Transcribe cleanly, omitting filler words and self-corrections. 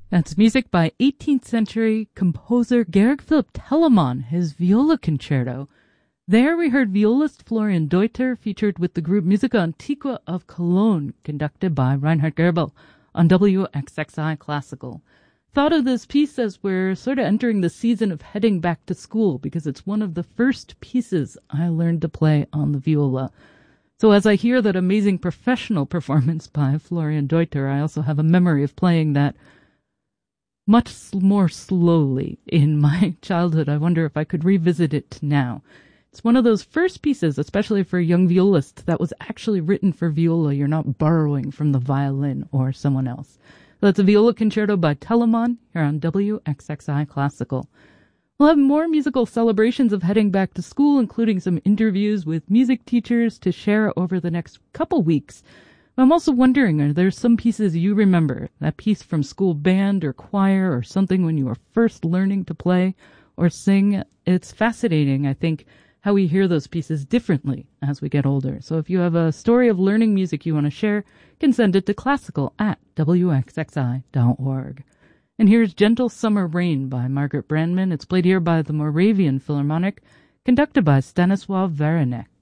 That's music by 18th century composer Georg Philipp Telemann, his viola concerto. There we heard violist Florian Deuter featured with the group Musica Antiqua of Cologne, conducted by Reinhard Goebel on WXXI Classical. Thought of this piece as we're sort of entering the season of heading back to school because it's one of the first pieces I learned to play on the viola. So as I hear that amazing professional performance by Florian Deuter, I also have a memory of playing that much more slowly in my childhood. I wonder if I could revisit it now. It's one of those first pieces, especially for a young violist, that was actually written for viola. You're not borrowing from the violin or someone else. So that's a viola concerto by Telemann here on WXXI Classical. We'll have more musical celebrations of heading back to school, including some interviews with music teachers to share over the next couple weeks. I'm also wondering, are there some pieces you remember? That piece from school band or choir or something when you were first learning to play or sing? It's fascinating, I think, how we hear those pieces differently as we get older. So if you have a story of learning music you want to share, you can send it to classical@wxxi.org. And here's Gentle Summer Rain by Margaret Brandman. It's played here by the Moravian Philharmonic, conducted by Stanisław Wawrzynek.